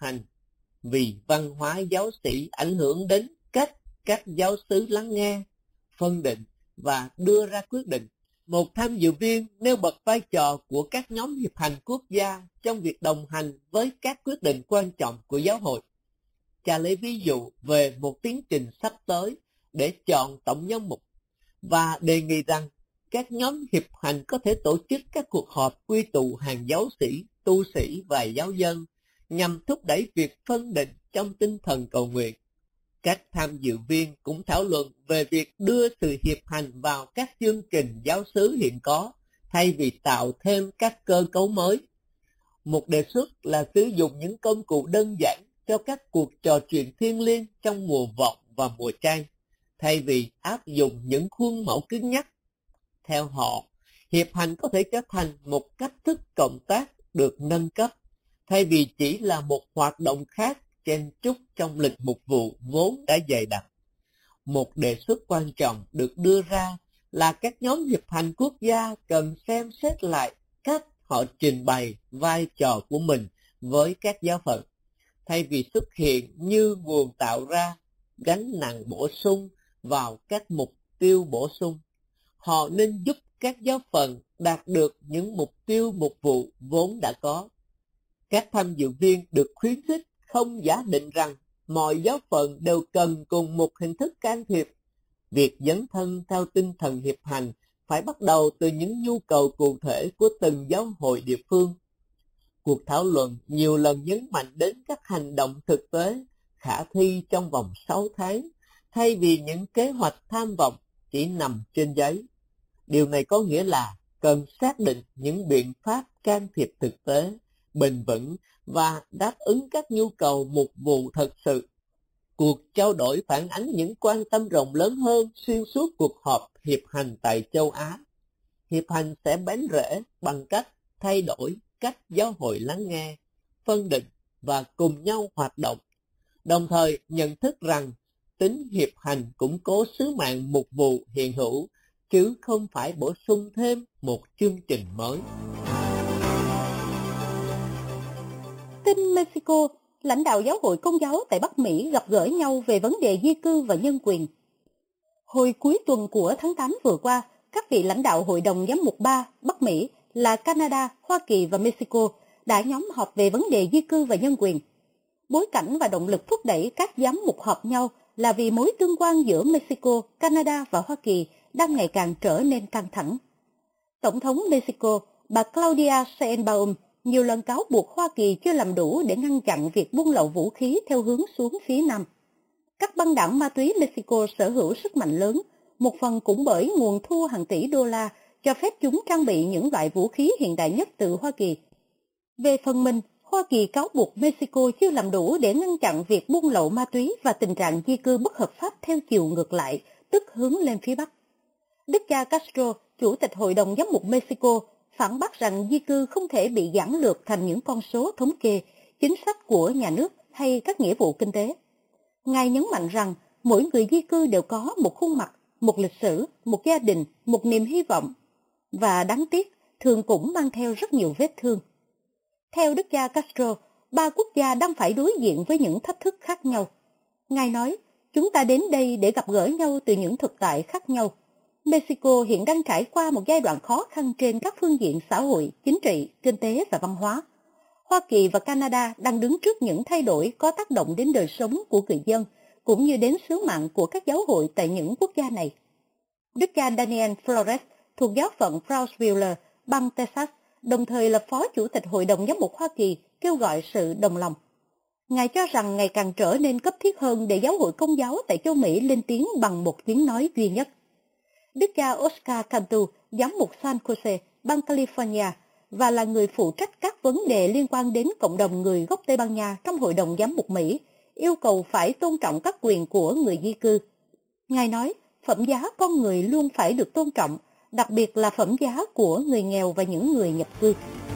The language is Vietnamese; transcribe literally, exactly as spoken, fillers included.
hành, vì văn hóa giáo sĩ ảnh hưởng đến cách các giáo xứ lắng nghe, phân định và đưa ra quyết định. Một tham dự viên nêu bật vai trò của các nhóm hiệp hành quốc gia trong việc đồng hành với các quyết định quan trọng của giáo hội. Cha lấy ví dụ về một tiến trình sắp tới để chọn tổng giám mục và đề nghị rằng các nhóm hiệp hành có thể tổ chức các cuộc họp quy tụ hàng giáo sĩ, tu sĩ và giáo dân nhằm thúc đẩy việc phân định trong tinh thần cầu nguyện. Các tham dự viên cũng thảo luận về việc đưa sự hiệp hành vào các chương trình giáo xứ hiện có thay vì tạo thêm các cơ cấu mới. Một đề xuất là sử dụng những công cụ đơn giản cho các cuộc trò chuyện thiêng liêng trong mùa vọng và mùa chay, thay vì áp dụng những khuôn mẫu cứng nhắc. Theo họ, hiệp hành có thể trở thành một cách thức cộng tác được nâng cấp, thay vì chỉ là một hoạt động khác chen chúc trong lịch mục vụ vốn đã dày đặc. Một đề xuất quan trọng được đưa ra là các nhóm hiệp hành quốc gia cần xem xét lại cách họ trình bày vai trò của mình với các giáo phận, thay vì xuất hiện như nguồn tạo ra gánh nặng bổ sung vào các mục tiêu bổ sung. Họ nên giúp các giáo phận đạt được những mục tiêu mục vụ vốn đã có. Các tham dự viên được khuyến khích không giả định rằng mọi giáo phận đều cần cùng một hình thức can thiệp. Việc dấn thân theo tinh thần hiệp hành phải bắt đầu từ những nhu cầu cụ thể của từng giáo hội địa phương. Cuộc thảo luận nhiều lần nhấn mạnh đến các hành động thực tế khả thi trong vòng sáu tháng, thay vì những kế hoạch tham vọng chỉ nằm trên giấy. Điều này có nghĩa là cần xác định những biện pháp can thiệp thực tế, bền vững và đáp ứng các nhu cầu mục vụ thật sự. Cuộc trao đổi phản ánh những quan tâm rộng lớn hơn xuyên suốt cuộc họp hiệp hành tại châu Á. Hiệp hành sẽ bén rễ bằng cách thay đổi cách giáo hội lắng nghe, phân định và cùng nhau hoạt động, đồng thời nhận thức rằng tính hiệp hành củng cố sứ mạng mục vụ hiện hữu, chứ không phải bổ sung thêm một chương trình mới. Tin Mexico, lãnh đạo giáo hội Công giáo tại Bắc Mỹ gặp gỡ nhau về vấn đề di cư và nhân quyền. Hồi cuối tuần của tháng tám vừa qua, các vị lãnh đạo Hội đồng Giám mục ba Bắc Mỹ là Canada, Hoa Kỳ và Mexico đã nhóm họp về vấn đề di cư và nhân quyền. Bối cảnh và động lực thúc đẩy các giám mục họp nhau là vì mối tương quan giữa Mexico, Canada và Hoa Kỳ đang ngày càng trở nên căng thẳng. Tổng thống Mexico, bà Claudia Sheinbaum, nhiều lần cáo buộc Hoa Kỳ chưa làm đủ để ngăn chặn việc buôn lậu vũ khí theo hướng xuống phía Nam. Các băng đảng ma túy Mexico sở hữu sức mạnh lớn, một phần cũng bởi nguồn thu hàng tỷ đô la cho phép chúng trang bị những loại vũ khí hiện đại nhất từ Hoa Kỳ. Về phần mình, Hoa Kỳ cáo buộc Mexico chưa làm đủ để ngăn chặn việc buôn lậu ma túy và tình trạng di cư bất hợp pháp theo chiều ngược lại, tức hướng lên phía Bắc. Đức cha Castro, Chủ tịch Hội đồng Giám mục Mexico, phản bác rằng di cư không thể bị giản lược thành những con số thống kê, chính sách của nhà nước hay các nghĩa vụ kinh tế. Ngài nhấn mạnh rằng mỗi người di cư đều có một khuôn mặt, một lịch sử, một gia đình, một niềm hy vọng, và đáng tiếc, thường cũng mang theo rất nhiều vết thương. Theo Đức cha Castro, ba quốc gia đang phải đối diện với những thách thức khác nhau. Ngài nói, chúng ta đến đây để gặp gỡ nhau từ những thực tại khác nhau. Mexico hiện đang trải qua một giai đoạn khó khăn trên các phương diện xã hội, chính trị, kinh tế và văn hóa. Hoa Kỳ và Canada đang đứng trước những thay đổi có tác động đến đời sống của người dân, cũng như đến sứ mạng của các giáo hội tại những quốc gia này. Đức cha Daniel Flores thuộc giáo phận Brownsville, bang Texas, đồng thời là Phó Chủ tịch Hội đồng Giám mục Hoa Kỳ, kêu gọi sự đồng lòng. Ngài cho rằng ngày càng trở nên cấp thiết hơn để giáo hội Công giáo tại châu Mỹ lên tiếng bằng một tiếng nói duy nhất. Đức cha Oscar Cantu, giám mục San Jose, bang California, và là người phụ trách các vấn đề liên quan đến cộng đồng người gốc Tây Ban Nha trong Hội đồng Giám mục Mỹ, yêu cầu phải tôn trọng các quyền của người di cư. Ngài nói, phẩm giá con người luôn phải được tôn trọng, đặc biệt là phẩm giá của người nghèo và những người nhập cư.